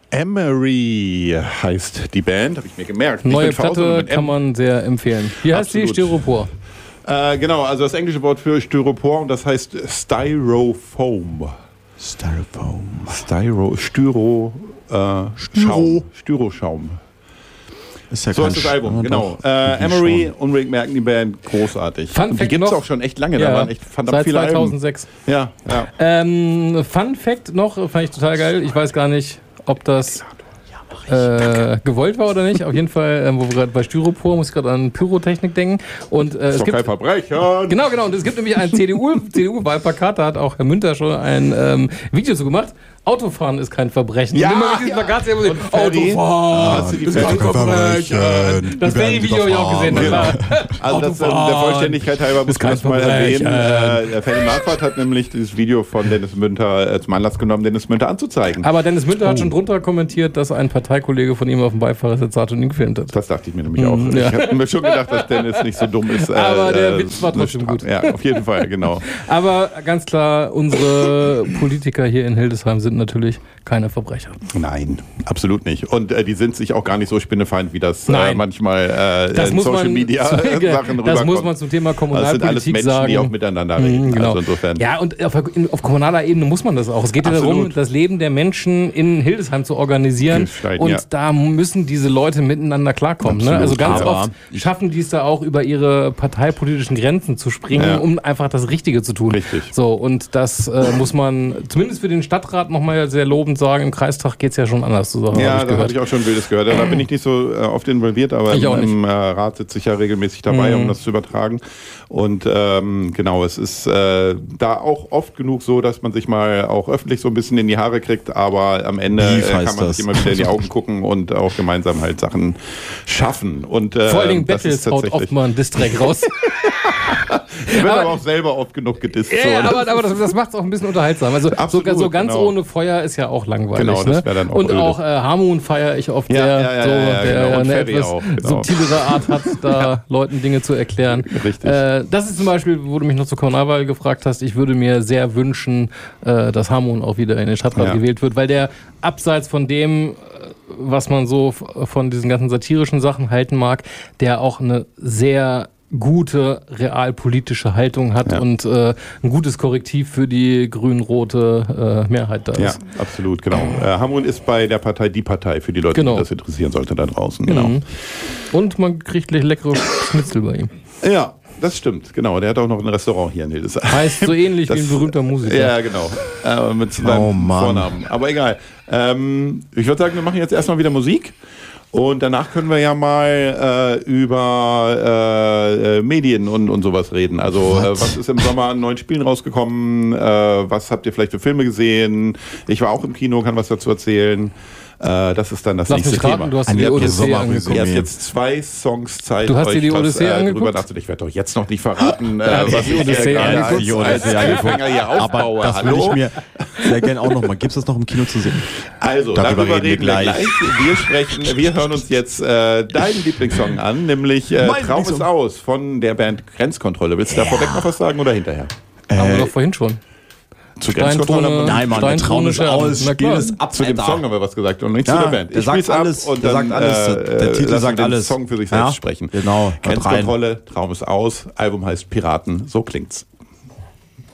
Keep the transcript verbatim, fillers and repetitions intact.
Emery heißt die Band, habe ich mir gemerkt. Nicht Neue mit V, Platte kann man sehr empfehlen. Wie heißt die? Styropor. Äh, genau, also das englische Wort für Styropor und das heißt Styrofoam. Styrofoam. Styro, Styro, äh, Schaum. Styroschaum. Ist ja So ist das Album, genau. Äh, Emery, unbedingt merken die Band, großartig. Fun die gibt es auch schon echt lange, ja, da waren echt verdammt seit viele zweitausendsechs. Alben. Ja, ja. Ähm, Fun Fact noch, fand ich total geil. Ich weiß gar nicht, ob das äh, gewollt war oder nicht. Auf jeden Fall, ähm, wo wir gerade bei Styropor, muss ich gerade an Pyrotechnik denken. Und, äh, das ist es doch gibt, kein Verbrechen. Genau, genau. Und es gibt nämlich ein C D U-Wahlplakat, da hat auch Herr Münter schon ein ähm, Video zu gemacht. Autofahren ist kein Verbrechen. Ja, und immer mit diesem ja. Plakat immer so, Ferry. Autofahren Ah, ist kein Verbrechen. Das Ferry-Video habe ich auch gesehen. Das war, Also das, äh, der Vollständigkeit halber muss man das mal erwähnen. Äh, Fanny Marquardt hat nämlich dieses Video von Dennis Münter äh, zum Anlass genommen, Dennis Münter anzuzeigen. Aber Dennis Münter oh. hat schon drunter kommentiert, dass ein Parteikollege von ihm auf dem Beifahrersitz saß und ihn gefilmt hat. Das dachte ich mir nämlich auch. Mm, ja. Ich habe mir schon gedacht, dass Dennis nicht so dumm ist. Äh, Aber der äh, Witz war trotzdem gut. Ja, auf jeden Fall, genau. Aber ganz klar, unsere Politiker hier in Hildesheim sind natürlich keine Verbrecher. Nein, absolut nicht. Und äh, die sind sich auch gar nicht so spinnefeind, wie das äh, manchmal äh, das in Social man, Media Sachen rüberkommt. Das muss man zum Thema Kommunalpolitik sagen. Das sind alles Menschen, sagen. die auch miteinander reden. Mhm, genau. Also insofern. Ja, und auf, auf kommunaler Ebene muss man das auch. Es geht ja darum, das Leben der Menschen in Hildesheim zu organisieren. Und ja. da müssen diese Leute miteinander klarkommen. Ne? Also ganz Aber oft schaffen die es da auch, über ihre parteipolitischen Grenzen zu springen, ja. um einfach das Richtige zu tun. Richtig. So, und das äh, muss man zumindest für den Stadtrat nochmal sehr lobend sagen. Im Kreistag geht es ja schon anders zu sagen. Ja, da habe ich auch schon Wildes gehört. Da bin ich nicht so äh, oft involviert, aber ich im, im äh, Rat sitze ich ja regelmäßig dabei, mhm. um das zu übertragen. Und ähm, genau, es ist äh, da auch oft genug so, dass man sich mal auch öffentlich so ein bisschen in die Haare kriegt, aber am Ende äh, kann man das? sich immer wieder in die Augen gucken und auch gemeinsam halt Sachen schaffen. Und, äh, vor allen Dingen Battles haut oft mal einen Distrack raus. Er wird aber, aber auch selber oft genug gedisst. Ja, so. aber, aber das, das macht es auch ein bisschen unterhaltsam. Also Absolut, so, so ganz genau. ohne Feuer ist ja auch langweilig. Genau, das wäre dann auch Und öde. auch äh, Harmon feiere ich oft, ja, der, ja, ja, so, ja, ja, der genau. eine etwas auch, genau. subtilere Art hat, da ja. Leuten Dinge zu erklären. Richtig. Äh, das ist zum Beispiel, wo du mich noch zur Kommunalwahl gefragt hast, ich würde mir sehr wünschen, äh, dass Harmon auch wieder in den Stadtrat ja. gewählt wird, weil der abseits von dem, was man so von diesen ganzen satirischen Sachen halten mag, der auch eine sehr gute realpolitische Haltung hat ja. und äh, ein gutes Korrektiv für die grün-rote äh, Mehrheit da ist. Ja, absolut, genau. Äh, Harmon ist bei der Partei die Partei, für die Leute, genau. die das interessieren sollte da draußen. Genau. Mhm. Und man kriegt leckere Schnitzel bei ihm. Ja, das stimmt, genau. Der hat auch noch ein Restaurant hier in Hildesheim. Heißt so ähnlich das, wie ein berühmter Musiker. Ja, genau. Äh, mit seinem oh, Vornamen. Aber egal. Ähm, ich würde sagen, wir machen jetzt erstmal wieder Musik. Und danach können wir ja mal äh, über äh, äh, Medien und, und sowas reden. Also äh, was ist im Sommer an neuen Spielen rausgekommen? Äh, was habt ihr vielleicht für Filme gesehen? Ich war auch im Kino, kann was dazu erzählen. Äh, das ist dann das Lass nächste mich raten, Thema. Du hast dir die Odyssee angeguckt. Ihr habt jetzt zwei Songs Zeit, du hast euch dir die Odyssee was, äh, angeguckt? drüber nachzudenken. Ich werde doch jetzt noch nicht verraten, äh, was die ich Odyssee hier gerade angeguckt. als, als Anfänger hier aufbaue. Aber das würde ich mir sehr gerne auch noch mal. Gibt es das noch im Kino zu sehen? Also, darüber, darüber reden wir gleich. gleich. Wir sprechen, wir hören uns jetzt äh, deinen Lieblingssong an, nämlich äh, Traum ist aus von der Band Grenzkontrolle. Willst du da vorweg noch was sagen oder hinterher? Äh, Haben wir doch vorhin schon. Zu Grenzkontrolle? Nein, Mann, wir trauen uns aus. Spiel es ab. Zu dem Song haben wir was gesagt und nicht ja, zu der Band. Der sagt alles. Und der dann, sagt alles. Äh, der Titel sagt den alles. Song für sich selbst ja, sprechen. Genau. Grenzkontrolle, Traum ist aus. Album heißt Piraten. So klingt's.